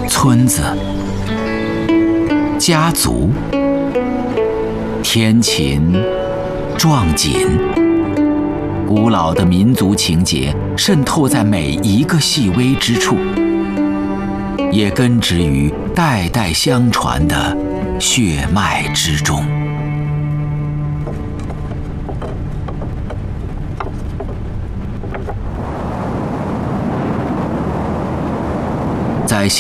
村子、家族、天琴、壮锦，古老的民族情结渗透在每一个细微之处，也根植于代代相传的血脉之中。